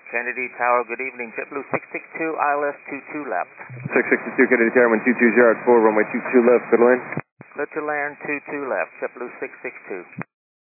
Kennedy Tower, good evening. JetBlue 662, ILS 22 left. 662, Kennedy Tower, 122, Gerard 4, runway 22 left, good to land. Good to land, 22 left. JetBlue 662.